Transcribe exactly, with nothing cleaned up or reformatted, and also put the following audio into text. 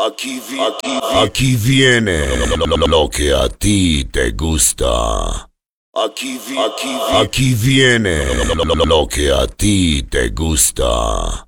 Aquí, vi- aquí, vi- aquí viene lo, lo- lo que a ti te gusta. Aquí, vi- aquí, vi- aquí viene lo, lo- lo que a ti te gusta.